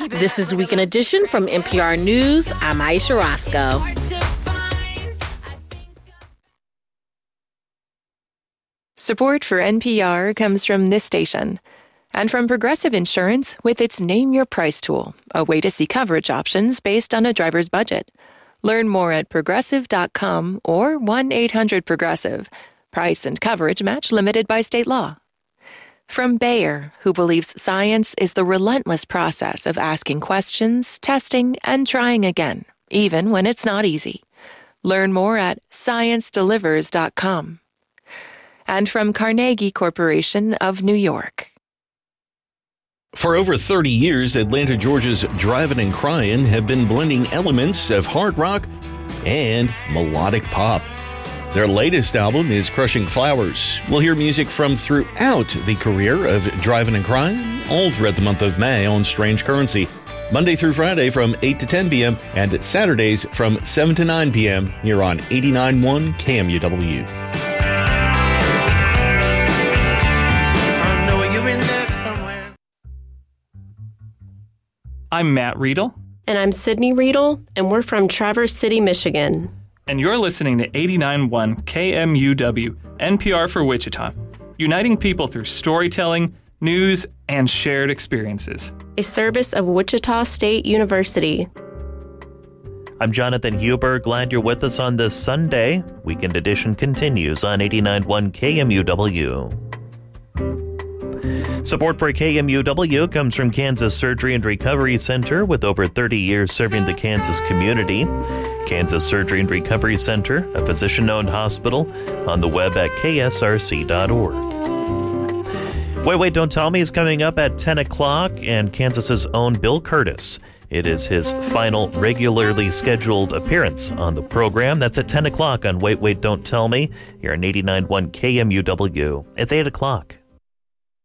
This is Weekend Edition from NPR News. I'm Aisha Roscoe. Support for NPR comes from this station and from Progressive Insurance with its Name Your Price tool, a way to see coverage options based on a driver's budget. Learn more at progressive.com or 1-800-PROGRESSIVE. Price and coverage match limited by state law. From Bayer, who believes science is the relentless process of asking questions, testing, and trying again, even when it's not easy. Learn more at sciencedelivers.com. And from Carnegie Corporation of New York. For over 30 years, Atlanta, Georgia's Drivin' and Cryin' have been blending elements of hard rock and melodic pop. Their latest album is Crushing Flowers. We'll hear music from throughout the career of Drivin' and Cryin' all throughout the month of May on Strange Currency. Monday through Friday from 8 to 10 p.m. and Saturdays from 7 to 9 p.m. here on 89.1 KMUW. I'm Matt Riedel. And I'm Sydney Riedel, and we're from Traverse City, Michigan. And you're listening to 89.1 KMUW, NPR for Wichita, uniting people through storytelling, news, and shared experiences. A service of Wichita State University. I'm Jonathan Huber. Glad you're with us on this Sunday. Weekend Edition continues on 89.1 KMUW. Support for KMUW comes from Kansas Surgery and Recovery Center, with over 30 years serving the Kansas community. Kansas Surgery and Recovery Center, a physician-owned hospital, on the web at ksrc.org. Wait, Don't Tell Me is coming up at 10 o'clock, and Kansas's own Bill Curtis. It is his final regularly scheduled appearance on the program. That's at 10 o'clock on Wait, Don't Tell Me, here on 89.1 KMUW. It's 8 o'clock.